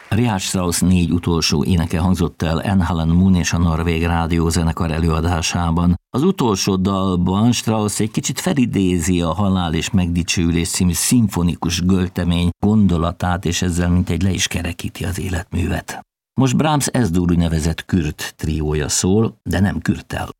Richard Strauss 4 utolsó éneke hangzott el N. Helen Moon és a Norvég Rádiózenekar előadásában. Az utolsó dalban Strauss egy kicsit felidézi a Halál és megdicsőülés című szimfonikus göltemény gondolatát, és ezzel mintegy le is kerekíti az életművet. Most Brahms S-dur nevezett Kürt triója szól, de nem Kürttel.